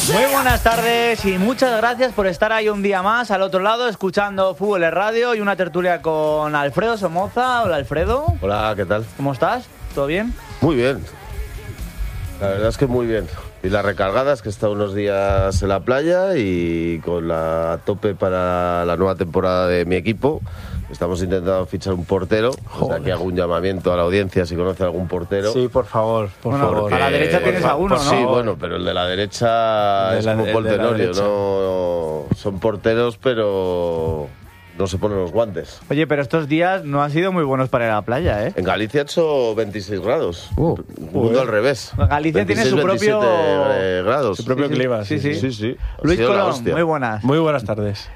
Muy buenas tardes y muchas gracias por estar ahí un día más al otro lado escuchando Fútbol en Radio y una tertulia con Alfredo Somoza. Hola, Alfredo. Hola, ¿qué tal? ¿Cómo estás? ¿Todo bien? Muy bien. La verdad es que muy bien. Y las recargadas, que he estado unos días en la playa y con la tope para la nueva temporada de mi equipo. Estamos intentando fichar un portero. O sea, que hago un llamamiento a la audiencia si conoce algún portero. Sí, por favor, por favor. A la derecha tienes a uno, pues ¿no? Sí, bueno, pero el de la derecha es como Paul Tenorio, ¿no? Son porteros, pero no se ponen los guantes. Oye, pero estos días no han sido muy buenos para ir a la playa, ¿eh? En Galicia ha hecho 26 grados. Mundo al revés. Galicia 26, tiene su propio 27 grados. Su propio clima, sí. Sí. Luis Colón, muy buenas. Muy buenas tardes.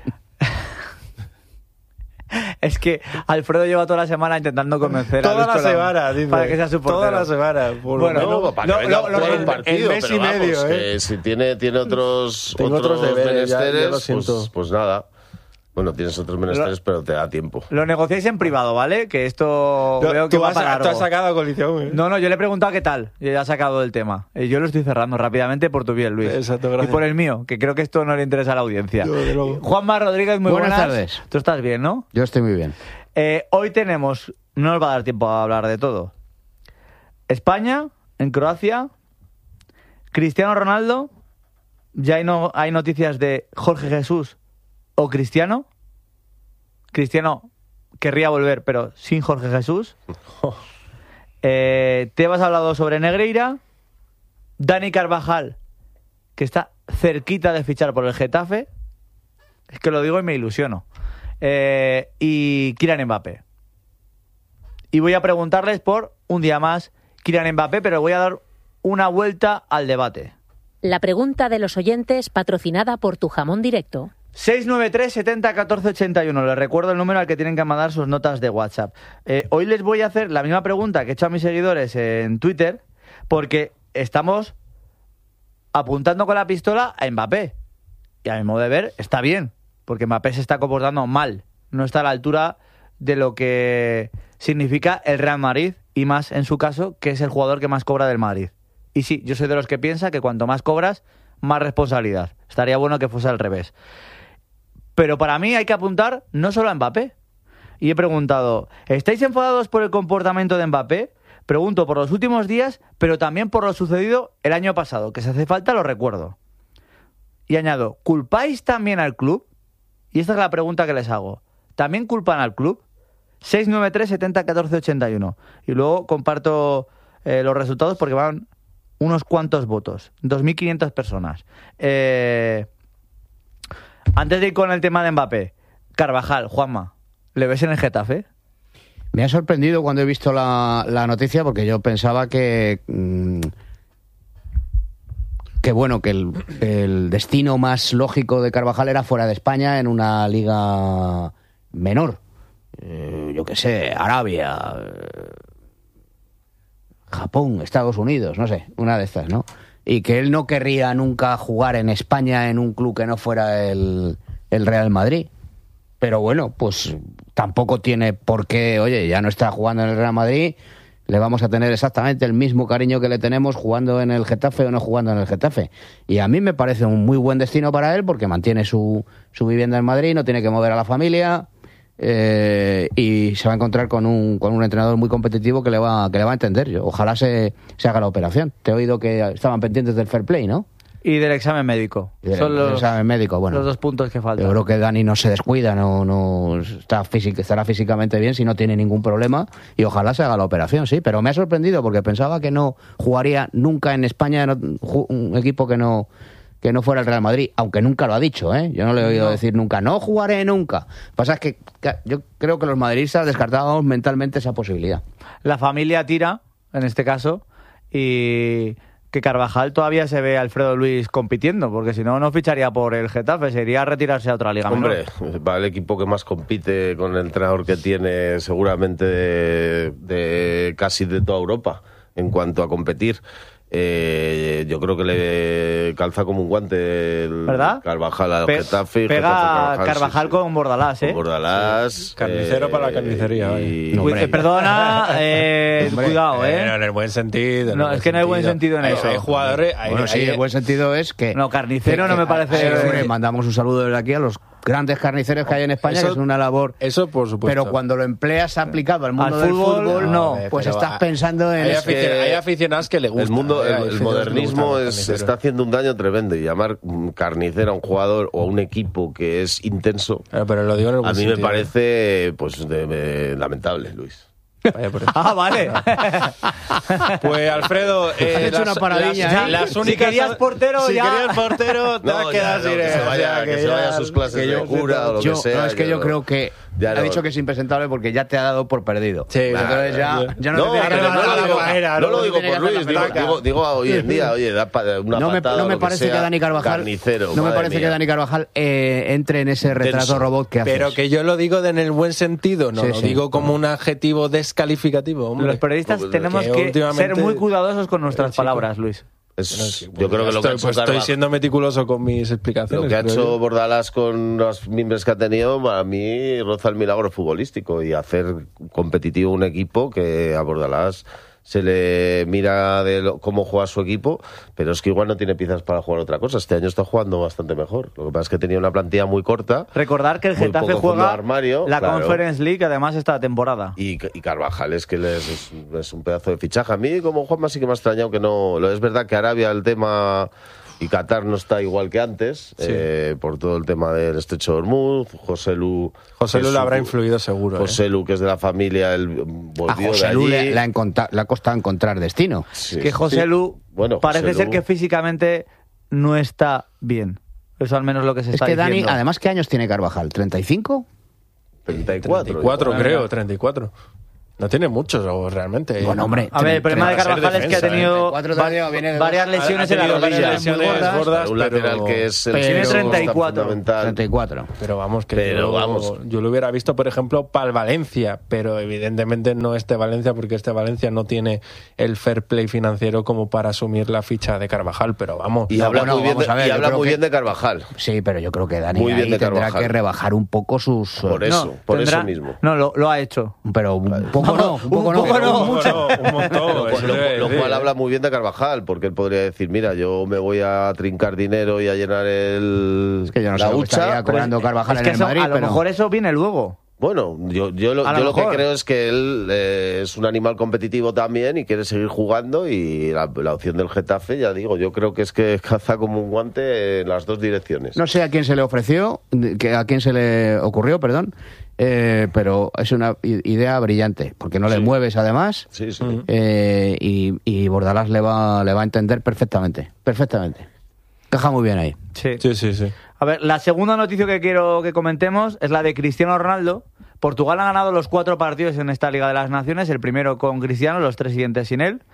Es que Alfredo lleva toda la semana intentando convencer a Luis Colón para que sea su portero. Toda la semana. Bueno, para que venga a jugar un partido, el mes pero y medio, vamos, que si tiene otros deberes, menesteres, pues nada. Bueno, tienes otros menesteres, pero te da tiempo. Lo negociáis en privado, ¿vale? Que esto veo que va para largo. Tú has sacado a coalición, ¿eh? No, yo le he preguntado qué tal. Y ya ha sacado el tema. Y yo lo estoy cerrando rápidamente por tu bien, Luis. Exacto, gracias. Y por el mío, que creo que esto no le interesa a la audiencia. Juanma Rodríguez, muy buenas tardes. Tú estás bien, ¿no? Yo estoy muy bien. Hoy tenemos, no nos va a dar tiempo a hablar de todo. España, en Croacia, Cristiano Ronaldo, ya hay noticias de Jorge Jesús o Cristiano. Cristiano querría volver, pero sin Jorge Jesús. Tebas ha hablado sobre Negreira. Dani Carvajal, que está cerquita de fichar por el Getafe. Es que lo digo y me ilusiono. Y Kylian Mbappé. Y voy a preguntarles por un día más Kylian Mbappé, pero voy a dar una vuelta al debate. La pregunta de los oyentes patrocinada por Tu Jamón Directo. 693 70 14 81. Les recuerdo el número al que tienen que mandar sus notas de WhatsApp. Hoy les voy a hacer la misma pregunta que he hecho a mis seguidores en Twitter, porque estamos apuntando con la pistola a Mbappé. Y a mi modo de ver, está bien, porque Mbappé se está comportando mal. No está a la altura de lo que significa el Real Madrid, y más en su caso, que es el jugador que más cobra del Madrid. Y sí, yo soy de los que piensa que cuanto más cobras, más responsabilidad. Estaría bueno que fuese al revés. Pero para mí hay que apuntar no solo a Mbappé. Y he preguntado, ¿estáis enfadados por el comportamiento de Mbappé? Pregunto por los últimos días, pero también por lo sucedido el año pasado, que si hace falta lo recuerdo. Y añado, ¿culpáis también al club? Y esta es la pregunta que les hago. ¿También culpan al club? 693 70 14 81. Y luego comparto los resultados porque van unos cuantos votos. 2.500 personas. Antes de ir con el tema de Mbappé, Carvajal, Juanma, ¿le ves en el Getafe? Me ha sorprendido cuando he visto la noticia, porque yo pensaba que el destino más lógico de Carvajal era fuera de España, en una liga menor. Yo qué sé, Arabia, Japón, Estados Unidos, no sé, una de estas, ¿no? Y que él no querría nunca jugar en España en un club que no fuera el Real Madrid. Pero bueno, pues tampoco tiene por qué, oye, ya no está jugando en el Real Madrid, le vamos a tener exactamente el mismo cariño que le tenemos jugando en el Getafe o no jugando en el Getafe. Y a mí me parece un muy buen destino para él, porque mantiene su vivienda en Madrid, no tiene que mover a la familia, y se va a encontrar con un entrenador muy competitivo que le va a entender. Ojalá se haga la operación. Te he oído que estaban pendientes del fair play, ¿no? Y del examen médico. Son los examen médico, bueno, los 2 puntos que faltan. Yo creo que Dani no se descuida, no estará físicamente bien si no tiene ningún problema, y ojalá se haga la operación, sí. Pero me ha sorprendido porque pensaba que no jugaría nunca en España en un equipo que no fuera el Real Madrid, aunque nunca lo ha dicho, ¿eh? Yo no le he oído decir nunca, no jugaré nunca. Lo que pasa es que yo creo que los madridistas descartábamos mentalmente esa posibilidad. La familia tira, en este caso, y que Carvajal todavía se ve a Alfredo Luis compitiendo, porque si no, no ficharía por el Getafe, se iría a retirarse a otra liga menor. Hombre, va el equipo que más compite con el entrenador que tiene seguramente de casi de toda Europa en cuanto a competir. yo creo que le calza como un guante el ¿verdad? Carvajal al Getafe. Pega Carvajal sí. con Bordalás, ¿eh? Con Bordalás. Carnicero para la carnicería. Perdona, cuidado, ¿eh? En el buen sentido. No, es que no hay buen sentido en eso. Hay jugadores... Bueno, sí, el buen sentido es que... No, carnicero no me parece... Sí, hombre, mandamos un saludo desde aquí a los grandes carniceros que hay en España, eso, que es una labor... Eso, por supuesto. Pero cuando lo empleas aplicado al mundo del fútbol, no. Pues estás pensando en... Hay aficionados que le gustan. El modernismo está haciendo un daño tremendo, y llamar carnicero a un jugador o a un equipo que es intenso, pero lo digo en el buen a mí sentido. me parece lamentable, Luis. Vaya por eso. Vale. Pues Alfredo, has hecho una paradilla, ¿eh? las únicas, si querías portero, si ya. querías portero, te has quedado sin que se vaya a sus clases de cura o lo que sea. No, es que yo creo que ha dicho que es impresentable porque ya te ha dado por perdido. Sí, entonces ya no No, te tiene que pero dar no la lo digo, boca. no lo digo tiene que por dar Luis, la petaca. digo hoy en día, oye, da una patada, No me lo que parece sea, que Dani Carvajal carnicero, no me madre parece mía. que Dani Carvajal entre en ese retrato robot que haces. Pero que yo lo digo en el buen sentido, no Sí, lo sí. digo como un adjetivo descalificativo, hombre. Los periodistas tenemos que que últimamente- ser muy cuidadosos con nuestras palabras, Luis. Yo creo que lo que ha hecho estoy Carvajal, siendo meticuloso con mis explicaciones. lo que ha creo hecho yo. Bordalás con los miembros que ha tenido, para mí roza el milagro futbolístico, y hacer competitivo un equipo que a Bordalás se le mira cómo juega su equipo, pero es que igual no tiene piezas para jugar otra cosa. Este año está jugando bastante mejor. Lo que pasa es que tenía una plantilla muy corta. Recordar que el muy Getafe poco fondo juega de armario, la claro. Conference League, además, esta temporada. Y Carvajal es que es un pedazo de fichaje. A mí, como Juanma, sí que me ha extrañado que no. Es verdad que Arabia, el tema, y Qatar no está igual que antes, por todo el tema del Estrecho de Hormuz. José Lu le habrá influido seguro. José Lu, que es de la familia, él volvió A José de Lu allí. le ha costado encontrar destino. Sí, Que José Lu Bueno, parece José ser Lu- que físicamente no está bien. Eso al menos lo que se Es está que Dani, diciendo. además, ¿qué años tiene Carvajal? ¿35? 34. 34 creo, 34. No tiene muchos realmente. Bueno, hombre. A ver, el problema de Para ser Carvajal es que ha defensa, tenido 34 todavía viene de varias dos. lesiones Ha en la tenido varias rodilla. lesiones muy gordas. gordas, un lateral pero- que es el Tiene segundo 34. fundamental. 34. Pero vamos, que Pero yo lo hubiera visto, por ejemplo, para el Valencia, pero evidentemente no este Valencia, porque este Valencia no tiene el fair play financiero como para asumir la ficha de Carvajal, pero vamos. Y habla bueno, muy bien, vamos a ver, yo creo que- de Carvajal. Sí, pero yo creo que Dani Muy bien ahí de tendrá Carvajal. que rebajar un poco sus... Por eso, por tendrá- eso mismo. No, lo ha hecho. Pero un poco no, un poco no. poco no. mucho. Un montón. Lo cual habla muy bien de Carvajal, porque él podría decir, mira, yo me voy a trincar dinero y a llenar Es que yo no sé la lo que hucha. estaría cobrando Carvajal Es en que el eso- Madrid, a lo pero... mejor eso viene luego. Bueno, yo lo que mejor. creo es que él es un animal competitivo también y quiere seguir jugando, y la opción del Getafe, ya digo, yo creo que es que caza como un guante en las dos direcciones. No sé a quién se le ofreció, a quién se le ocurrió, perdón, pero es una idea brillante, porque no le mueves además, Sí, sí. y Bordalás le va a entender perfectamente. Caja muy bien ahí. Sí. Sí. A ver, la segunda noticia que quiero que comentemos es la de Cristiano Ronaldo. Portugal ha ganado los 4 partidos en esta Liga de las Naciones, el primero con Cristiano, los 3 siguientes sin él.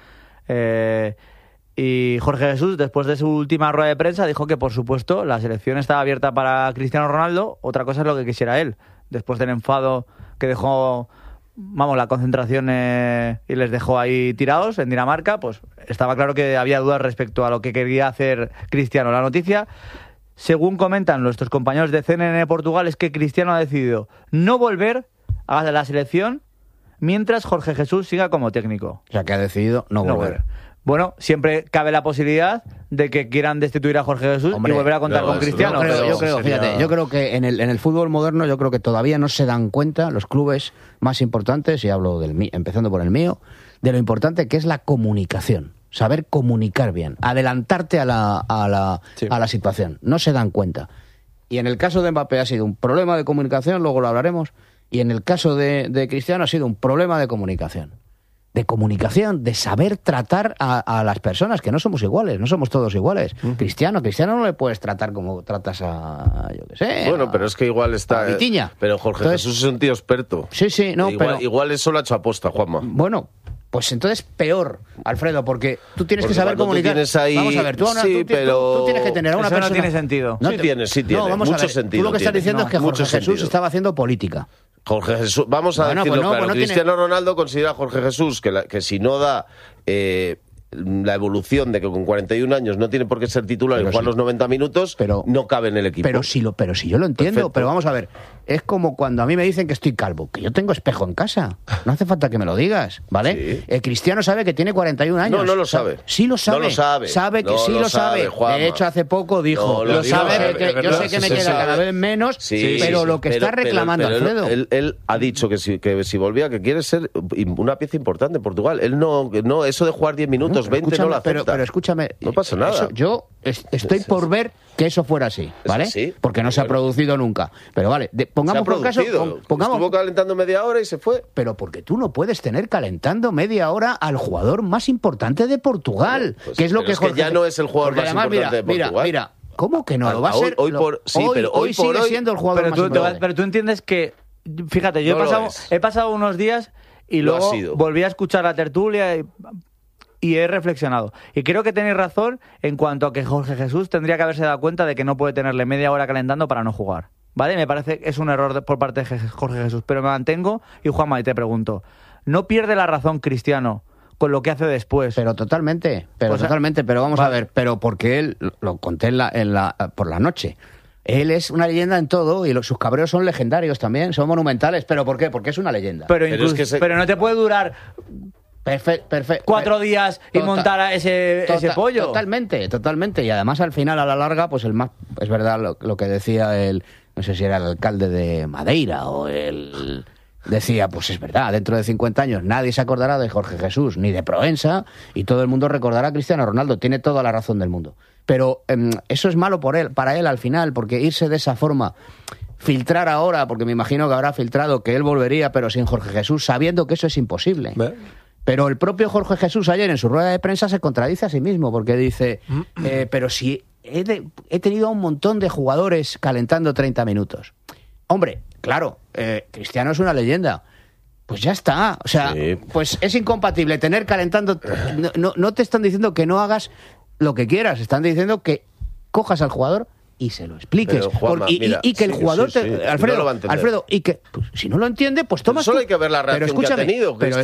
Y Jorge Jesús, después de su última rueda de prensa, dijo que, por supuesto, la selección estaba abierta para Cristiano Ronaldo. Otra cosa es lo que quisiera él. Después del enfado que dejó, la concentración y les dejó ahí tirados en Dinamarca, pues estaba claro que había dudas respecto a lo que quería hacer Cristiano. La noticia, según comentan nuestros compañeros de CNN Portugal, es que Cristiano ha decidido no volver a la selección mientras Jorge Jesús siga como técnico. O sea, que ha decidido no volver. Bueno, siempre cabe la posibilidad de que quieran destituir a Jorge Jesús Hombre, y volver a contar no, con eso Cristiano. no, pero- Yo creo, sería- fíjate, yo creo que en el fútbol moderno, yo creo que todavía no se dan cuenta los clubes más importantes, y hablo empezando por el mío, de lo importante que es la comunicación. Saber comunicar bien, adelantarte a la situación. No se dan cuenta. Y en el caso de Mbappé ha sido un problema de comunicación, luego lo hablaremos, y en el caso de Cristiano ha sido un problema de comunicación. De saber tratar a las personas, que no somos iguales, no somos todos iguales. Cristiano no le puedes tratar como tratas a, yo qué sé. Bueno, pero es que igual está... a Vitiña. Pero Jorge Entonces- Jesús es un tío experto. Sí, no, pero... Igual eso lo ha hecho aposta, Juanma. Bueno, pues entonces peor, Alfredo, porque tú tienes Porque que saber cuando tú comunicar. tienes ahí- Vamos a ver, sí, pero- tú tienes que tener a una Eso no persona... tiene sentido. Sí tiene, No, vamos a mucho ver, sentido tú lo que estás tiene. diciendo es que Jorge Mucho Jesús sentido. estaba haciendo política. Jorge Jesús, vamos a Bueno, decirlo pues no, claro, pues no tiene- Cristiano Ronaldo considera a Jorge Jesús que si no da la evolución de que con 41 años no tiene por qué ser titular Pero y jugar sí. los 90 minutos, no cabe en el equipo. Pero si yo lo entiendo, Perfecto. pero vamos a ver, es como cuando a mí me dicen que estoy calvo, que yo tengo espejo en casa, no hace falta que me lo digas, ¿vale? Sí. Cristiano sabe que tiene 41 años. No lo sabe. Sí lo sabe. No lo sabe. Sabe que No sí lo lo sabe. Juanma. De hecho, hace poco dijo, No lo sabe sabe. que Es verdad, yo sé que me sí, queda sí. cada vez menos, Sí, pero sí, lo que está reclamando pero Alfredo... Él ha dicho que si volvía, que quiere ser una pieza importante en Portugal. Él no eso de jugar 10 minutos, Pero 20 no lo escúchame, acepta. pero escúchame, No pasa nada. yo estoy por ver que eso fuera así, ¿vale? así. Porque no se ha producido nunca. Pero vale, pongamos Se ha por caso, producido. pongamos, Estuvo calentando media hora y se fue. pero porque tú no puedes tener calentando media hora al jugador más importante de Portugal, Pues, que es lo pero que es que ya no es el jugador porque más además, importante de Portugal. Mira, ¿cómo que no? Lo va a Hoy- ser. hoy por- sí, pero hoy por sigue hoy- siendo el jugador Pero más tú, importante. pero tú entiendes que, fíjate, yo No lo es. he pasado unos días y Lo ha luego sido. volví a escuchar la tertulia y he reflexionado. Y creo que tenéis razón en cuanto a que Jorge Jesús tendría que haberse dado cuenta de que no puede tenerle media hora calentando para no jugar. ¿Vale? Me parece que es un error por parte de Jorge Jesús. Pero me mantengo y Juanma, y te pregunto, ¿no pierde la razón Cristiano con lo que hace después? Pero totalmente, Pues, pero vamos a vale. ver, pero porque él, lo conté por la noche, él es una leyenda en todo y sus cabreos son legendarios también, son monumentales, ¿pero por qué? Porque es una leyenda. Pero, Pero incluso, es que pero no te puede durar Perfecto. 4 días y montar a ese pollo. Totalmente. Y además al final, a la larga, pues es verdad lo que decía no sé si era el alcalde de Madeira o decía, pues es verdad, dentro de 50 años nadie se acordará de Jorge Jesús ni de Proença y todo el mundo recordará a Cristiano Ronaldo. Tiene toda la razón del mundo. Pero eso es malo para él al final, porque irse de esa forma, filtrar ahora, porque me imagino que habrá filtrado que él volvería, pero sin Jorge Jesús, sabiendo que eso es imposible. Pero el propio Jorge Jesús ayer en su rueda de prensa se contradice a sí mismo, porque dice, pero si he tenido a un montón de jugadores calentando 30 minutos. Hombre, claro, Cristiano es una leyenda. Pues ya está. O sea, Sí. pues es incompatible tener calentando... No te están diciendo que no hagas lo que quieras, están diciendo que cojas al jugador y se lo expliques. Pero, Juanma, mira, y que el sí, jugador... sí, sí. No lo va a entender. Alfredo, y que pues, si no lo entiende, pues toma... Solo hay que ver la reacción que ha tenido. Pero